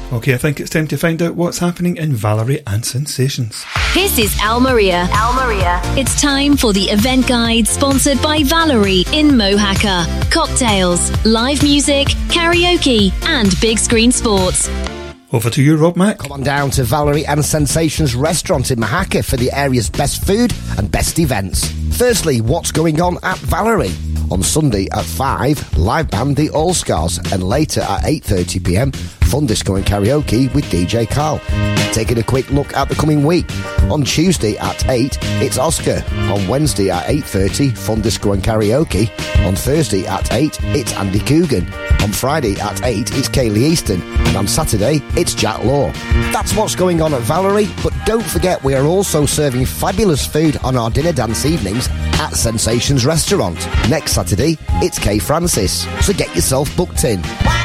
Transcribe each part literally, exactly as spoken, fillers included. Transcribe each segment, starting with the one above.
Okay, I think it's time to find out what's happening in Valerie and Sensations. This is Al Maria. Al Maria. It's time for the event guide sponsored by Valerie in Mohacker. Cocktails, live music, karaoke and big screen sports. Over to you, Rob Mack. Come on down to Valerie and Sensations restaurant in Mohacker for the area's best food and best events. Firstly, what's going on at Valerie? On Sunday at five, live band The All Scars, and later at eight thirty p m, fun disco and karaoke with D J Carl. Taking a quick look at the coming week. On Tuesday at eight, it's Oscar. On Wednesday at eight thirty, fun disco and karaoke. On Thursday at eight, it's Andy Coogan. On Friday at eight, it's Kaylee Easton. And on Saturday, it's Jack Law. That's what's going on at Valerie, but don't forget we are also serving fabulous food on our dinner dance evenings at Sensations Restaurant. Next Saturday, it's Kay Francis, so get yourself booked in.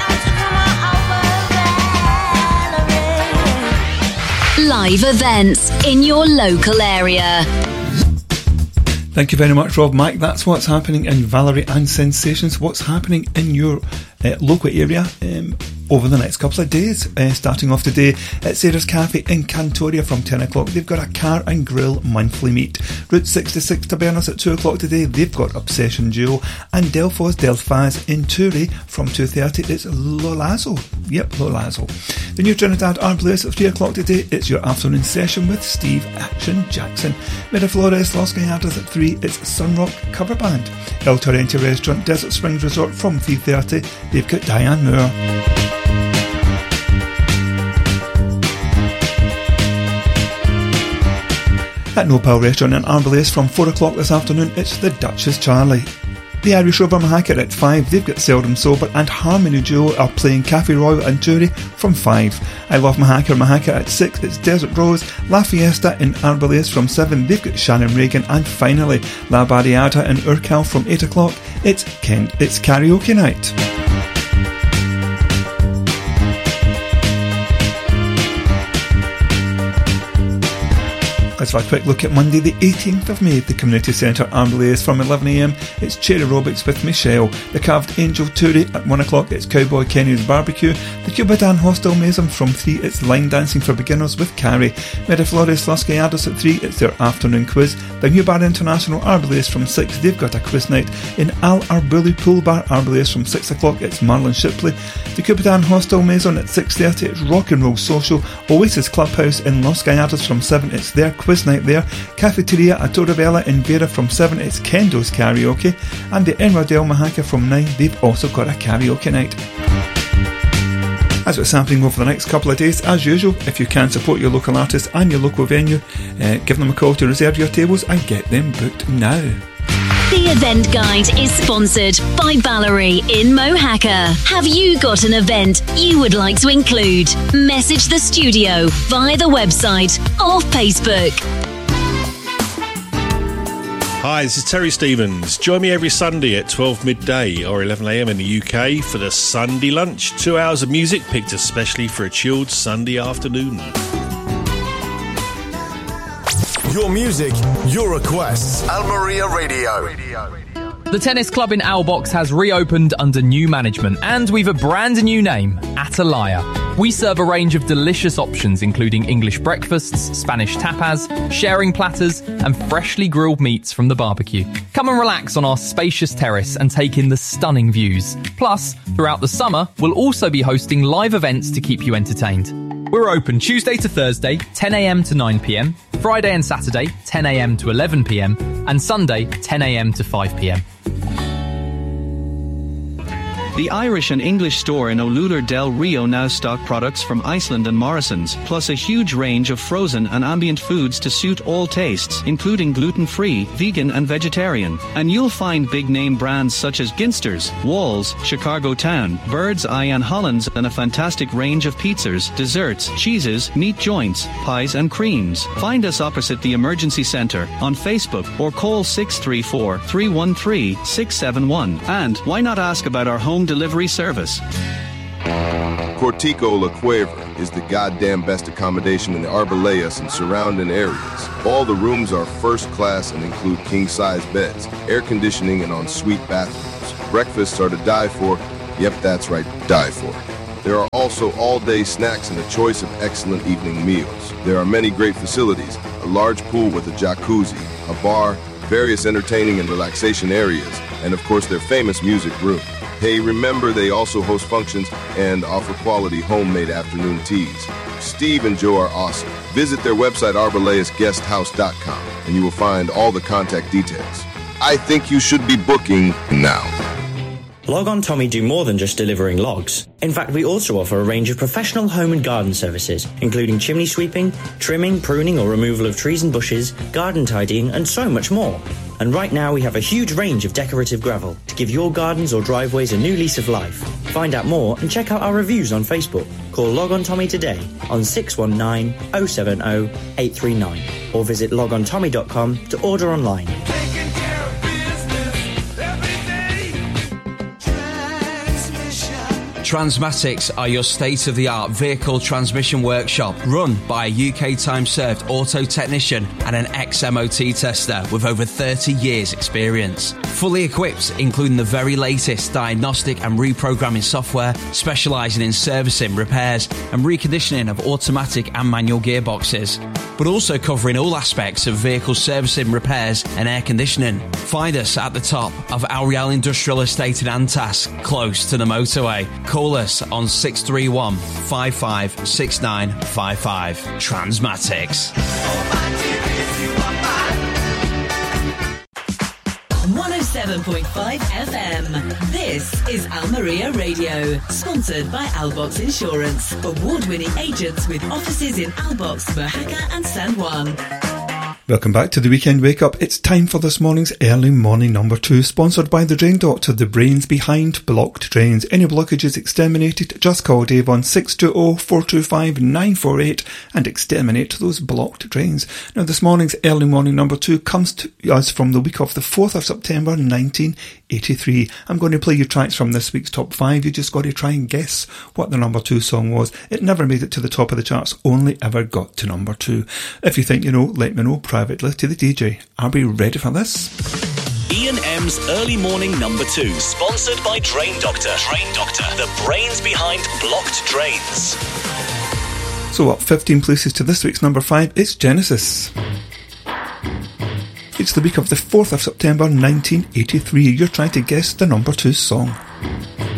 Live events in your local area. Thank you very much, Rob Mack. That's what's happening in Valerie and Sensations. What's happening in your uh, local area um, over the next couple of days. Uh, starting off today at Sarah's Cafe in Cantoria from ten o'clock. They've got a car and grill monthly meet. Route sixty-six to Berners at two o'clock today. They've got Obsession Duo. And Delphos Delphaz in Touré from two thirty. It's Lolazo. Yep, Lolazo. The New Trinidad Arblers at three o'clock today. It's your afternoon session with Steve Action Jackson. Miraflores Los Gallardos at three. It's Sunrock Cover Band. El Torrente Restaurant Desert Springs Resort from three thirty. They've got Diane Moore. At No Pal Restaurant in Arbalest from four o'clock this afternoon, it's the Duchess Charlie. The Irish Rover Mohacker at five, they've got Seldom Sober, and Harmony Duo are playing Cafe Royal and Touré from five. I Love Mohacker, Mohacker at six, it's Desert Rose. La Fiesta in Arbalest from seven, they've got Shannon Reagan, and finally La Barriada in Urcal from eight o'clock, it's Kent, it's karaoke night. Let's have a quick look at Monday the eighteenth of May at the Community Centre, Armley's from eleven a m. It's Cherry Aerobics with Michelle. The Carved Angel Touré at one o'clock, it's Cowboy Kenny's Barbecue. The Cuba Dan Hostel Maison from three, it's Line Dancing for Beginners with Carrie. Miraflores Los Gallardos at three, it's their afternoon quiz. The New Bar International Arbalest from six, they've got a quiz night. In Al Arbuli Pool Bar Arbalest from six o'clock, it's Marlon Shipley. The Cuba Dan Hostel Maison at six thirty, it's Rock and Roll Social. Oasis Clubhouse in Los Gallardos from seven, it's their quiz night there. Cafeteria at Torabella in Vera from seven, it's Kendo's Karaoke. And the Enrodale Mohacker from nine, they've also got a karaoke night. That's what's happening over the next couple of days. As usual, if you can support your local artist and your local venue, uh, give them a call to reserve your tables and get them booked now. The event guide is sponsored by Valerie in Mohacker. Have you got an event you would like to include? Message the studio via the website or Facebook. Hi, this is Terry Stevens. Join me every Sunday at twelve midday or eleven a m in the U K for the Sunday lunch. Two hours of music picked especially for a chilled Sunday afternoon. Your music, your requests. Al Maria Radio. The tennis club in Albox has reopened under new management, and we've a brand new name, Atalaya. We serve a range of delicious options, including English breakfasts, Spanish tapas, sharing platters, and freshly grilled meats from the barbecue. Come and relax on our spacious terrace and take in the stunning views. Plus, throughout the summer, we'll also be hosting live events to keep you entertained. We're open Tuesday to Thursday, ten a m to nine p m, Friday and Saturday, ten a m to eleven p m, and Sunday, ten a m to five p m. The Irish and English store in Olular del Rio now stock products from Iceland and Morrison's, plus a huge range of frozen and ambient foods to suit all tastes, including gluten-free, vegan and vegetarian. And you'll find big-name brands such as Ginsters, Walls, Chicago Town, Bird's Eye and Hollands, and a fantastic range of pizzas, desserts, cheeses, meat joints, pies and creams. Find us opposite the Emergency Centre on Facebook or call six three four, three one three, six seven one. And why not ask about our home delivery service? Cortico La Cueva is the goddamn best accommodation in the Arboledas and surrounding areas. All the rooms are first class and include king-size beds, air conditioning, and ensuite bathrooms. Breakfasts are to die for. Yep, that's right, die for. There are also all-day snacks and a choice of excellent evening meals. There are many great facilities, a large pool with a jacuzzi, a bar, various entertaining and relaxation areas, and of course their famous music room. Hey, remember they also host functions and offer quality homemade afternoon teas. Steve and Joe are awesome. Visit their website arbaleus guest house dot com and you will find all the contact details. I think you should be booking now. Log On Tommy do more than just delivering logs. In fact, we also offer a range of professional home and garden services, including chimney sweeping, trimming, pruning or removal of trees and bushes, garden tidying, and so much more. And right now we have a huge range of decorative gravel to give your gardens or driveways a new lease of life. Find out more and check out our reviews on Facebook. Call Log On Tommy today on six one nine, oh seven oh, eight three nine or visit log on tommy dot com to order online. Transmatics are your state-of-the-art vehicle transmission workshop run by a U K time-served auto technician and an ex-M O T tester with over thirty years experience. Fully equipped, including the very latest diagnostic and reprogramming software, specialising in servicing, repairs and reconditioning of automatic and manual gearboxes, but also covering all aspects of vehicle servicing, repairs and air conditioning. Find us at the top of Ariel Industrial Estate in Antas, close to the motorway. Call us on six three one, five five six nine five five. Transmatics. one oh seven point five F M. This is Almeria Radio, sponsored by Albox Insurance, award-winning agents with offices in Albox, Mojaca and San Juan. Welcome back to the Weekend Wake Up. It's time for this morning's Early Morning Number two, sponsored by the Drain Doctor, the brains behind blocked drains. Any blockages exterminated, just call Dave on six two zero, four two five, nine four eight and exterminate those blocked drains. Now, this morning's Early Morning Number two comes to us from the week of the fourth of September nineteen eighty-three. I'm going to play you tracks from this week's top five. You just got to try and guess what the number two song was. It never made it to the top of the charts, only ever got to number two. If you think you know, let me know privately to the D J. Are we ready for this? Ian M's Early Morning Number two, sponsored by Drain Doctor. Drain Doctor, the brains behind blocked drains. So up fifteen places to this week's number five, it's Genesis. It's the week of the fourth of September nineteen eighty-three. You're trying to guess the number two song.